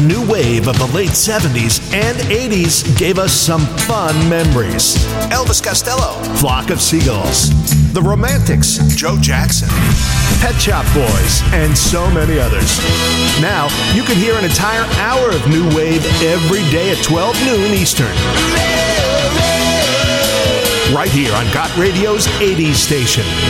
New wave of the late 70s and 80s gave us some fun memories. Elvis Costello, Flock of Seagulls, The Romantics, Joe Jackson, Pet Shop Boys, and so many others. Now, you can hear an entire hour of new wave every day at 12 noon Eastern. Right here on Got Radio's 80s station.